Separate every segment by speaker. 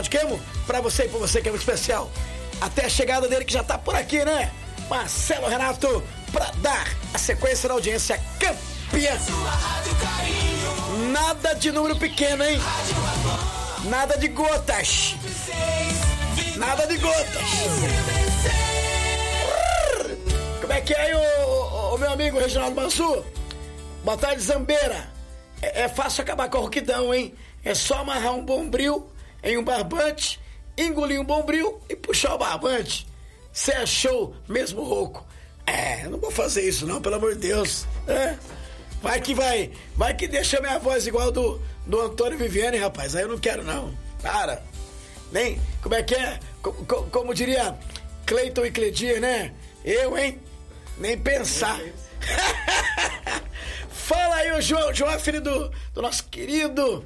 Speaker 1: de Queimo, pra você e por você que é muito especial. Até a chegada dele que já tá por aqui, né? Marcelo Renato, pra dar a sequência da audiência campeã. Nada de número pequeno, hein? Nada de gotas. Nada de gotas. Como é que é aí, o meu amigo Reginaldo Mansur? Boa tarde, Zambeira. É fácil acabar com a rouquidão, hein? É só amarrar um bombril em um barbante, engolir um bombril e puxar o barbante. Você achou mesmo rouco? Eu não vou fazer isso não, pelo amor de Deus. Vai que deixa minha voz igual do Antônio Viviane, rapaz. Aí eu não quero não. Para. Nem, como é que é? Como diria Cleiton e Cledir, né? Eu, hein? Nem pensar. Fala aí, o João é filho do nosso querido,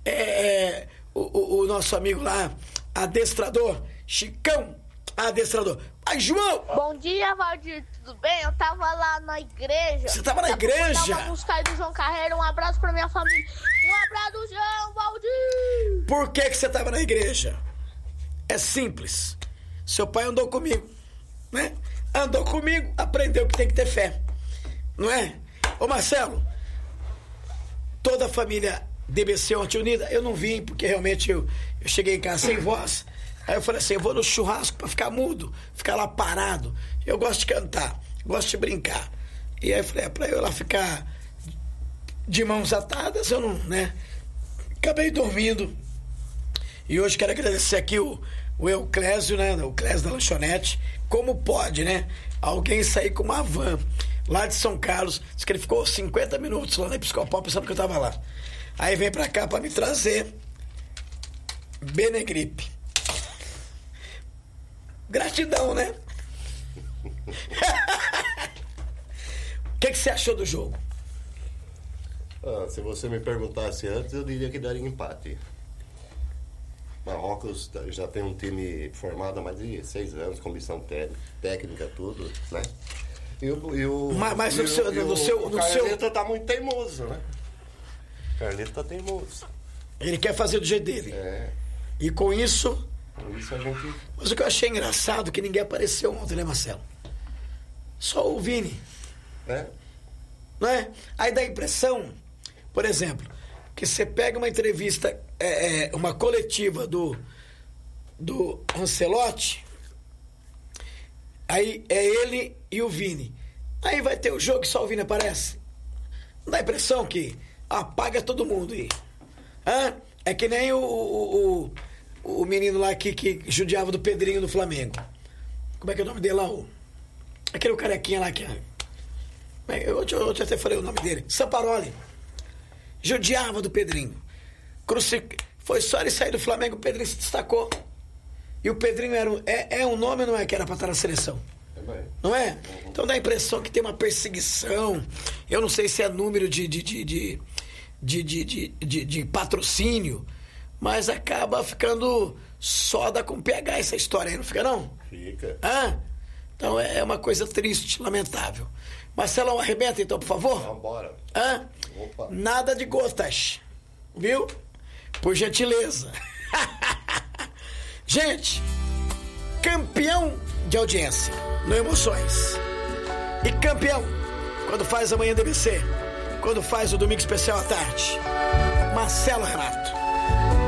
Speaker 1: o nosso amigo lá, adestrador, Chicão, adestrador. Ai, João!
Speaker 2: Bom dia, Valdir, tudo bem? Eu tava lá na igreja.
Speaker 1: Você tava na igreja?
Speaker 2: Eu tava música aí do João Carreiro, um abraço pra minha família. Um abraço, João, Valdir!
Speaker 1: Por que você tava na igreja? É simples. Seu pai andou comigo, né? Andou comigo, aprendeu que tem que ter fé, não é? Ô Marcelo, toda a família DBC Ontem Unida, eu não vim porque realmente eu cheguei em casa sem voz. Aí eu falei assim, eu vou no churrasco pra ficar mudo, ficar lá parado. Eu gosto de cantar, gosto de brincar. E aí eu falei, pra eu lá ficar de mãos atadas, eu não, né? Acabei dormindo. E hoje quero agradecer aqui o Euclésio, né? O Clésio da lanchonete. Como pode, né? Alguém sair com uma van lá de São Carlos, diz que ele ficou 50 minutos lá na Episcopal pensando que eu tava lá. Aí vem pra cá pra me trazer Benegripe. Gratidão, né? O que você achou do jogo?
Speaker 3: Se você me perguntasse antes, eu diria que daria empate. Marrocos já tem um time formado há mais de 6 anos, comissão técnica, tudo, né?
Speaker 1: Mas no seu...
Speaker 3: Carlito tá muito teimoso, né? Carlito tá teimoso.
Speaker 1: Ele quer fazer do jeito dele. E com isso...
Speaker 3: Isso a gente...
Speaker 1: Mas o que eu achei engraçado é que ninguém apareceu ontem, né, Marcelo? Só o Vini. Não é? Aí dá a impressão, por exemplo, que você pega uma entrevista, uma coletiva do Ancelotti, aí é ele e o Vini. Aí vai ter o jogo e só o Vini aparece. Não dá a impressão que apaga todo mundo aí. É que nem o menino lá que judiava do Pedrinho do Flamengo. Como é que é o nome dele lá? Aquele carequinha lá que... Eu até falei o nome dele. Sampaoli. Judiava do Pedrinho. Foi só ele sair do Flamengo, o Pedrinho se destacou. E o Pedrinho é um nome, não é? Que era pra estar na seleção. Não é? Então dá a impressão que tem uma perseguição. Eu não sei se é número de patrocínio, mas acaba ficando soda com PH essa história aí, não fica não?
Speaker 3: Fica.
Speaker 1: Então é uma coisa triste, lamentável. Marcelão, arrebenta então, por favor.
Speaker 3: Vambora. Opa.
Speaker 1: Nada de gotas, viu? Por gentileza. Gente, campeão de audiência no Emoções. E campeão quando faz a manhã DBC, quando faz o Domingo Especial à tarde. Marcelo Renato.